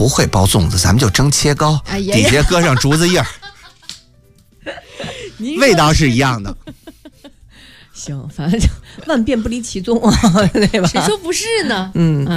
不会包粽子，咱们就蒸切糕，底下搁上竹子叶儿，味道是一样的。 行，反正万变不离其宗啊，对吧？ 谁说不是呢？